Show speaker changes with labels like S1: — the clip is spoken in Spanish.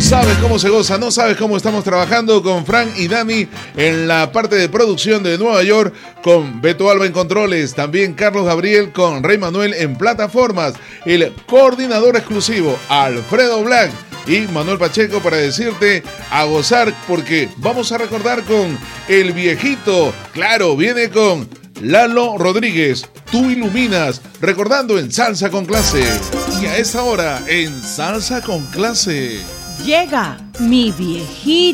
S1: sabes cómo se goza, no sabes cómo estamos trabajando con Frank y Dani en la parte de producción de Nueva York, con Beto Alba en controles, también Carlos Gabriel con Rey Manuel en plataformas, el coordinador exclusivo Alfredo Black y Manuel Pacheco para decirte a gozar, porque vamos a recordar con el viejito. Claro, viene con Lalo Rodríguez, Tú Iluminas, recordando en Salsa con Clase. Y a esa hora en Salsa con Clase
S2: llega mi viejito.